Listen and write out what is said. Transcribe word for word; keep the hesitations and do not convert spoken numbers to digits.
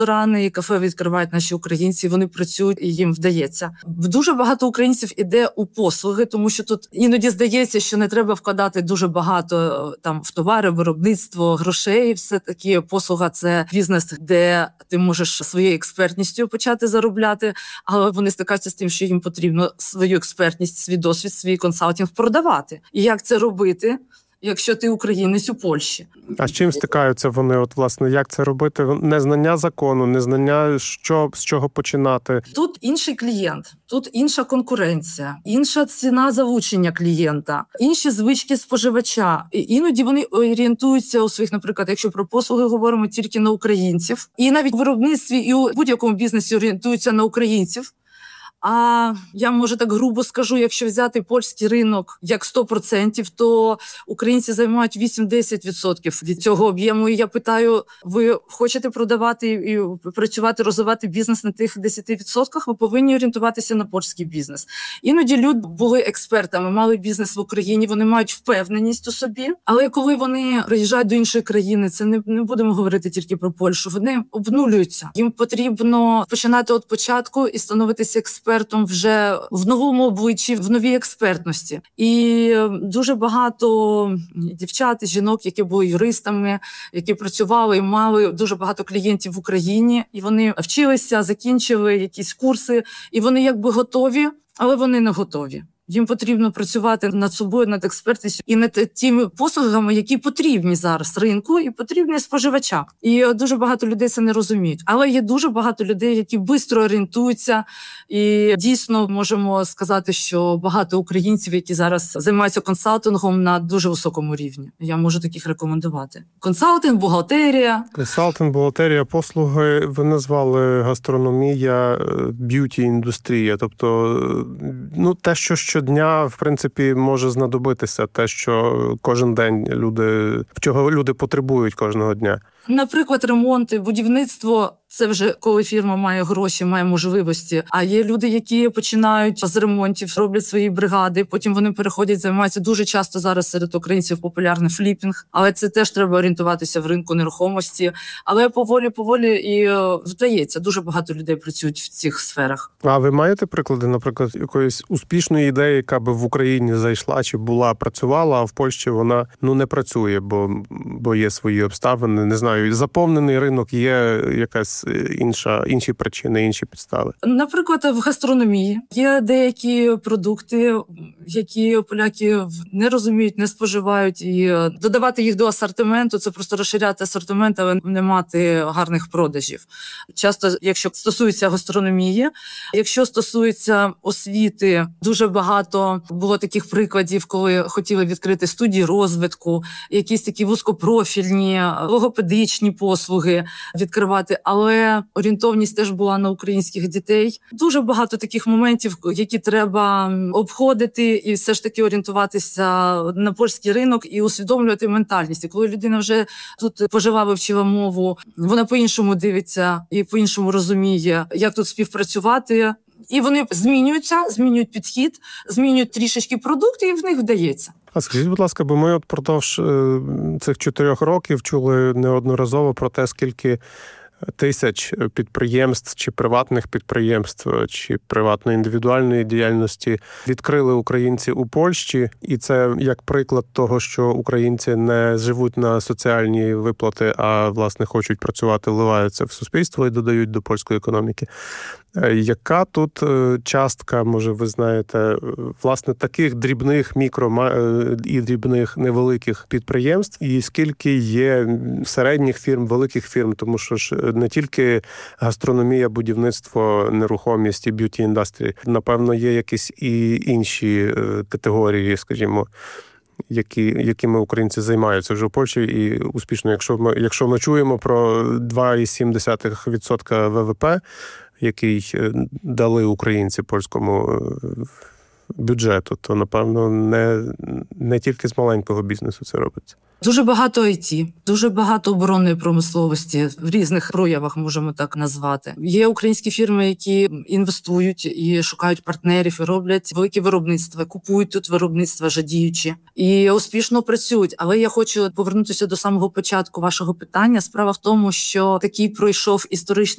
Ресторани і кафе відкривають наші українці, вони працюють і їм вдається. Дуже багато українців іде у послуги, тому що тут іноді здається, що не треба вкладати дуже багато там в товари, виробництво, грошей. Все-таки послуга – це бізнес, де ти можеш своєю експертністю почати заробляти, але вони стикаються з тим, що їм потрібно свою експертність, свій досвід, свій консалтинг продавати. І як це робити, якщо ти українець у Польщі? А з чим стикаються вони? От, власне, як це робити? Незнання закону, незнання, що, з чого починати? Тут інший клієнт, тут інша конкуренція, інша ціна залучення клієнта, інші звички споживача. І іноді вони орієнтуються у своїх, наприклад, якщо про послуги говоримо, тільки на українців. І навіть в виробництві і у будь-якому бізнесі орієнтуються на українців. А я, може, так грубо скажу, якщо взяти польський ринок як сто відсотків, то українці займають вісім-десять відсотків від цього об'єму. І я питаю, ви хочете продавати і працювати, розвивати бізнес на тих десяти відсотках, ви повинні орієнтуватися на польський бізнес. Іноді люди були експертами, мали бізнес в Україні, вони мають впевненість у собі. Але коли вони приїжджають до іншої країни, це не, не будемо говорити тільки про Польщу, вони обнулюються. Їм потрібно починати від початку і становитися експертом. експертом вже в новому обличчі, в новій експертності. І дуже багато дівчат і жінок, які були юристами, які працювали і мали дуже багато клієнтів в Україні, і вони вчилися, закінчили якісь курси, і вони якби готові, але вони не готові. Їм потрібно працювати над собою, над експертністю і над тими послугами, які потрібні зараз ринку і потрібні споживачам. І дуже багато людей це не розуміють. Але є дуже багато людей, які швидко орієнтуються. І дійсно можемо сказати, що багато українців, які зараз займаються консалтингом на дуже високому рівні. Я можу таких рекомендувати. Консалтинг, бухгалтерія. Консалтинг, бухгалтерія, послуги. Ви назвали гастрономія, б'юті-індустрія. Тобто, ну, те, що щодня, в принципі, може знадобитися, те, що кожен день люди, чого люди потребують кожного дня. Наприклад, ремонти, будівництво – це вже коли фірма має гроші, має можливості. А є люди, які починають з ремонтів, роблять свої бригади, потім вони переходять, займаються. Дуже часто зараз серед українців популярний фліпінг, але це теж треба орієнтуватися в ринку нерухомості. Але поволі-поволі і вдається. Дуже багато людей працюють в цих сферах. А ви маєте приклади, наприклад, якоїсь успішної ідеї, яка би в Україні зайшла чи була, працювала, а в Польщі вона ну не працює, бо, бо є свої обставини, не знаю, заповнений ринок, є якась інша, інші причини, інші підстави? Наприклад, в гастрономії є деякі продукти, які поляки не розуміють, не споживають, і додавати їх до асортименту – це просто розширяти асортимент, але не мати гарних продажів. Часто, якщо стосується гастрономії, якщо стосується освіти, дуже багато було таких прикладів, коли хотіли відкрити студії розвитку, якісь такі вузькопрофільні, логопедичні послуги відкривати, але орієнтовність теж була на українських дітей. Дуже багато таких моментів, які треба обходити і все ж таки орієнтуватися на польський ринок і усвідомлювати ментальність. І коли людина вже тут пожила, вивчила мову, вона по-іншому дивиться і по-іншому розуміє, як тут співпрацювати. І вони змінюються, змінюють підхід, змінюють трішечки продукти, і в них вдається. А скажіть, будь ласка, бо ми от продовж цих чотирьох років чули неодноразово про те, скільки тисяч підприємств чи приватних підприємств, чи приватно-індивідуальної діяльності відкрили українці у Польщі. І це як приклад того, що українці не живуть на соціальні виплати, а, власне, хочуть працювати, вливаються в суспільство і додають до польської економіки. Яка тут частка, може, ви знаєте, власне, таких дрібних, мікро і дрібних невеликих підприємств, і скільки є середніх фірм, великих фірм, тому що ж не тільки гастрономія, будівництво, нерухомість і б'юті-індастрії, напевно, є якісь і інші категорії, скажімо, які, якими українці займаються вже в Польщі і успішно. Якщо ми, якщо ми чуємо про два цілих сім десятих відсотка ВВП, який дали українці польському бюджету, то, напевно, не, не тільки з маленького бізнесу це робиться. Дуже багато ай ті, дуже багато оборонної промисловості, в різних проявах можемо так назвати. Є українські фірми, які інвестують і шукають партнерів, і роблять великі виробництва, купують тут виробництва жадіючі і успішно працюють. Але я хочу повернутися до самого початку вашого питання. Справа в тому, що такий пройшов історичний